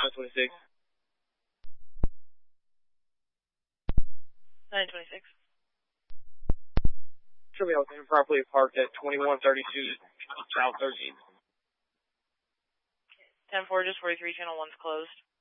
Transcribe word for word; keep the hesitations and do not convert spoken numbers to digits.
nine twenty-six. nine twenty-six. Should be improperly parked at twenty-one thirty-two South thirteenth. ten four, just forty-three, channel one's closed.